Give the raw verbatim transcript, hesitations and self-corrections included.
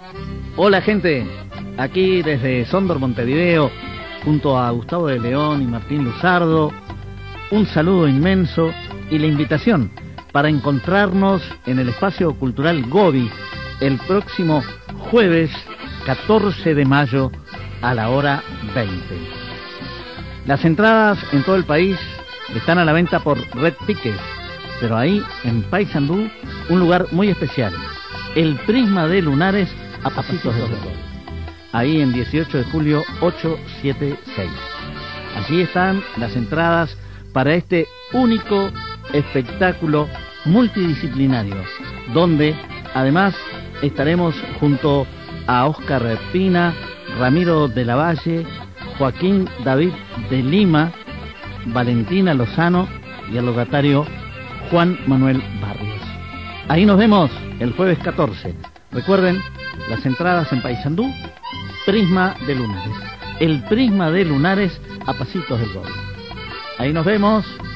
Hola gente, aquí desde Sondor, Montevideo, junto a Gustavo de León y Martín Luzardo, un saludo inmenso y la invitación para encontrarnos en el espacio cultural Gobi el próximo jueves catorce de mayo a la hora veinte. Las entradas en todo el país están a la venta por Red Tickets, pero ahí en Paysandú un lugar muy especial, el Prisma de Lunares a pasitos del sol, ahí en dieciocho de julio ochocientos setenta y seis. Allí están las entradas para este único espectáculo multidisciplinario, donde además estaremos junto a Óscar Pina, Ramiro de la Valle, Joaquín David de Lima, Valentina Lozano y el locatario Juan Manuel Barrios. Ahí nos vemos el jueves catorce. Recuerden, las entradas en Paysandú, Prisma de Lunares. El Prisma de Lunares a pasitos del gol. Ahí nos vemos.